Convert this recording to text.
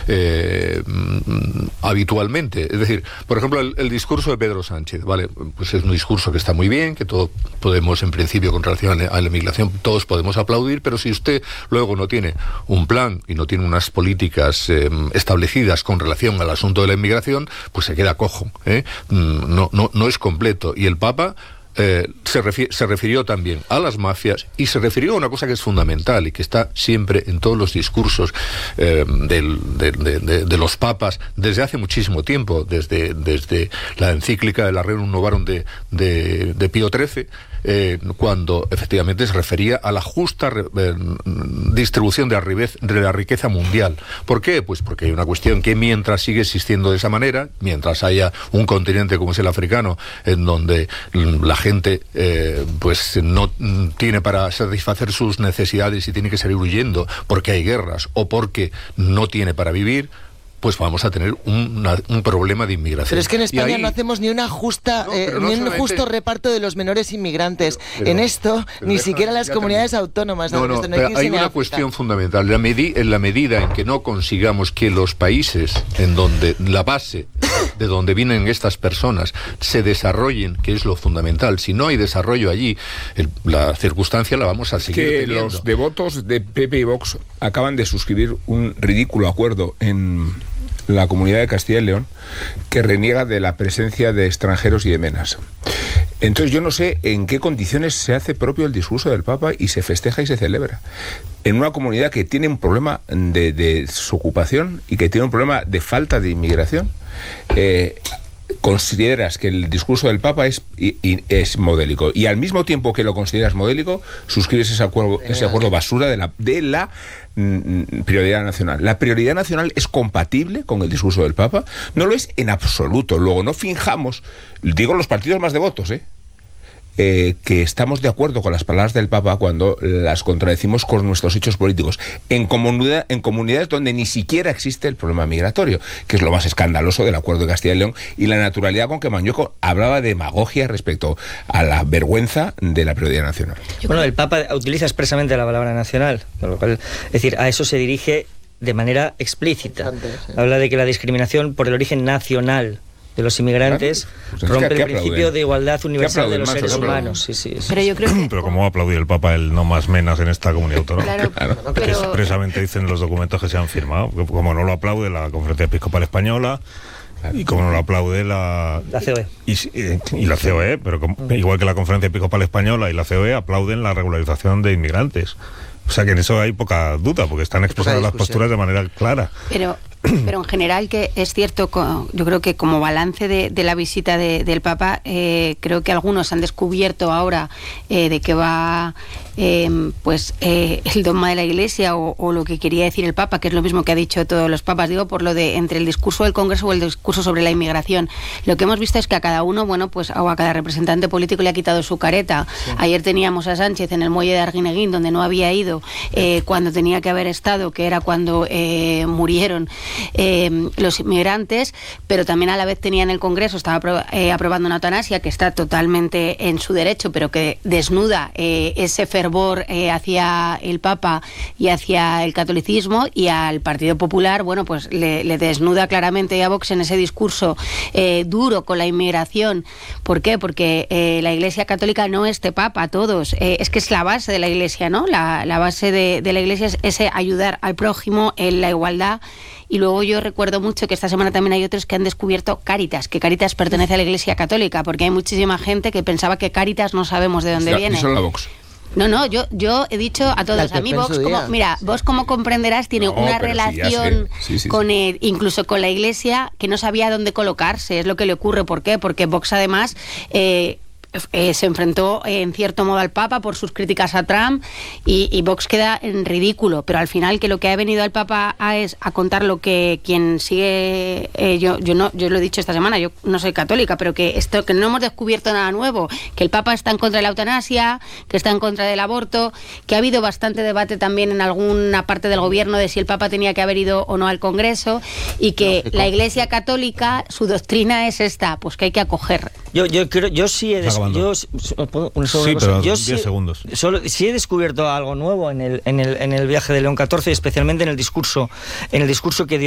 habitualmente. Es decir, por ejemplo, el discurso de Pedro Sánchez, ¿vale? Pues es un discurso que está muy bien, que todos podemos, en principio, con relación a la inmigración, todos podemos aplaudir, pero si usted luego no tiene un plan y no tiene unas políticas establecidas con relación al asunto de la inmigración, pues se queda cojo, ¿eh? No es completo. Y el Papa se refirió también a las mafias y se refirió a una cosa que es fundamental y que está siempre en todos los discursos de los papas desde hace muchísimo tiempo, desde la encíclica de la Rerum Novarum de Pío XIII, cuando efectivamente se refería a la justa distribución de la riqueza mundial. ¿Por qué? Pues porque hay una cuestión que mientras sigue existiendo de esa manera, mientras haya un continente como es el africano, en donde la gente pues no tiene para satisfacer sus necesidades y tiene que salir huyendo porque hay guerras o porque no tiene para vivir, pues vamos a tener un problema de inmigración. Pero es que en España no hacemos ni una justa, ni un justo reparto de los menores inmigrantes. En esto, ni siquiera las comunidades autónomas. Hay una cuestión fundamental. En la medida en que no consigamos que los países en donde la base de donde vienen estas personas se desarrollen, que es lo fundamental, si no hay desarrollo allí, la circunstancia la vamos a seguir teniendo. Los devotos de PP y Vox acaban de suscribir un ridículo acuerdo en la Comunidad de Castilla y León que reniega de la presencia de extranjeros y de menas. Entonces yo no sé en qué condiciones se hace propio el discurso del Papa y se festeja y se celebra. En una comunidad que tiene un problema de desocupación y que tiene un problema de falta de inmigración, consideras que el discurso del Papa es modélico, y al mismo tiempo que lo consideras modélico, suscribes ese acuerdo basura de la prioridad nacional. ¿La prioridad nacional es compatible con el discurso del Papa? No lo es en absoluto. Luego, no finjamos, digo los partidos más devotos, que estamos de acuerdo con las palabras del Papa cuando las contradecimos con nuestros hechos políticos en comunidades donde ni siquiera existe el problema migratorio, que es lo más escandaloso del acuerdo de Castilla y León, y la naturalidad con que Mañueco hablaba de demagogia respecto a la vergüenza de la prioridad nacional. Bueno, el Papa utiliza expresamente la palabra nacional, con lo cual, es decir, a eso se dirige de manera explícita. Habla de que la discriminación por el origen nacional de los inmigrantes rompe el principio de igualdad universal de los seres humanos. Sí. Pero yo creo que... Pero ¿cómo va a aplaudir el Papa el no más menas en esta comunidad autónoma? Claro. Que expresamente dicen los documentos que se han firmado. Como no lo aplaude la Conferencia Episcopal Española, y como no lo aplaude la COE. Y la COE, pero igual que la Conferencia Episcopal Española y la COE aplauden la regularización de inmigrantes. O sea que en eso hay poca duda, porque están expresando las posturas de manera clara. Pero en general, que es cierto, yo creo que como balance de la visita del Papa, creo que algunos han descubierto ahora de qué va el dogma de la Iglesia o lo que quería decir el Papa, que es lo mismo que ha dicho todos los papas, digo, por lo de entre el discurso del Congreso o el discurso sobre la inmigración. Lo que hemos visto es que a cada uno, o a cada representante político le ha quitado su careta. Sí. Ayer teníamos a Sánchez en el muelle de Arguineguín, donde no había ido cuando tenía que haber estado, que era cuando murieron los inmigrantes, pero también a la vez tenía en el Congreso, estaba aprobando una eutanasia que está totalmente en su derecho, pero que desnuda ese fervor hacia el Papa y hacia el catolicismo, y al Partido Popular, pues le desnuda claramente a Vox en ese discurso duro con la inmigración. ¿Por qué? Porque la Iglesia Católica no es de Papa, todos, es que es la base de la Iglesia, ¿no? La base de la Iglesia es ese ayudar al prójimo en la igualdad. Y luego yo recuerdo mucho que esta semana también hay otros que han descubierto Cáritas, que Cáritas pertenece a la Iglesia Católica, porque hay muchísima gente que pensaba que Cáritas no sabemos de dónde viene. Eso es la Vox. No, yo he dicho a todos, a mí Vox, Vox, como comprenderás, tiene una relación con incluso con la Iglesia, que no sabía dónde colocarse, es lo que le ocurre. ¿Por qué? Porque Vox además se enfrentó en cierto modo al Papa por sus críticas a Trump, y Vox queda en ridículo, pero al final que lo que ha venido al Papa es a contar lo que quien sigue, yo lo he dicho esta semana, yo no soy católica, pero que no hemos descubierto nada nuevo, que el Papa está en contra de la eutanasia, que está en contra del aborto, que ha habido bastante debate también en alguna parte del gobierno de si el Papa tenía que haber ido o no al Congreso, y que la Iglesia Católica, su doctrina es esta, pues que hay que acoger. Yo sí he pero 10 segundos. Sí he descubierto algo nuevo en el viaje de León XIV, especialmente en el discurso que dio